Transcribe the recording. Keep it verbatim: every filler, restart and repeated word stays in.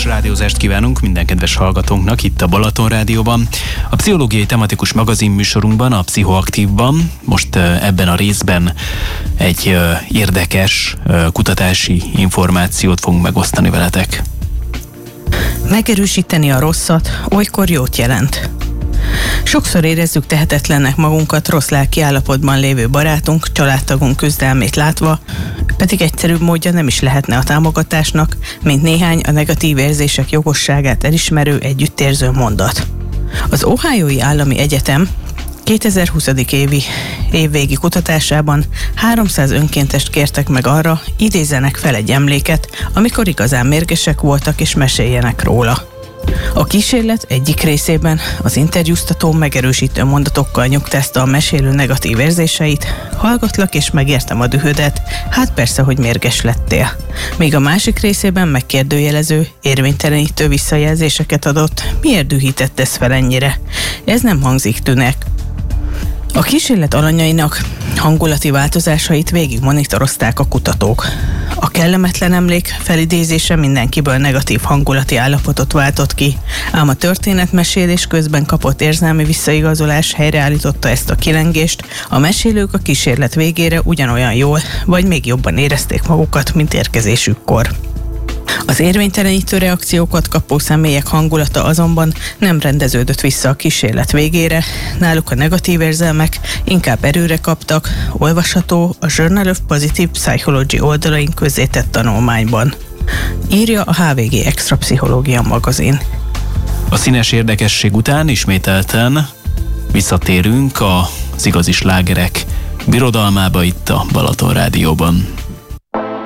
Kellemes rádiózást kívánunk minden kedves hallgatónknak itt a Balaton Rádióban. A pszichológiai tematikus magazin műsorunkban, a Pszichoaktívban most ebben a részben egy érdekes kutatási információt fogunk megosztani veletek. Megerősíteni a rosszat olykor jót jelent. Sokszor érezzük tehetetlennek magunkat rossz lelki állapotban lévő barátunk, családtagunk küzdelmét látva, pedig egyszerűbb módja nem is lehetne a támogatásnak, mint néhány a negatív érzések jogosságát elismerő együttérző mondat. Az Ohiói Állami Egyetem kétezer-húsz. évi évvégi kutatásában háromszáz önkéntest kértek meg arra, idézzenek fel egy emléket, amikor igazán mérgesek voltak, és meséljenek róla. A kísérlet egyik részében az interjúztató megerősítő mondatokkal nyugtázta a mesélő negatív érzéseit: hallgatlak és megértem a dühödet, hát persze, hogy mérges lettél. Míg a másik részében megkérdőjelező, érvénytelenítő visszajelzéseket adott: miért dühítettesz fel ennyire? Ez nem hangzik tűnek. A kísérlet alanyainak hangulati változásait végig monitorozták a kutatók. A kellemetlen emlék felidézése mindenkiből negatív hangulati állapotot váltott ki, ám a történetmesélés közben kapott érzelmi visszaigazolás helyreállította ezt a kilengést, a mesélők a kísérlet végére ugyanolyan jól, vagy még jobban érezték magukat, mint érkezésükkor. Az érvénytelenítő reakciókat kapó személyek hangulata azonban nem rendeződött vissza a kísérlet végére, náluk a negatív érzelmek inkább erőre kaptak, olvasható a Journal of Positive Psychology oldalain közzétett tanulmányban. Írja a há vé gé Extra Pszichológia magazin. A színes érdekesség után ismételten visszatérünk az igazi slágerek birodalmába itt a Balaton Rádióban.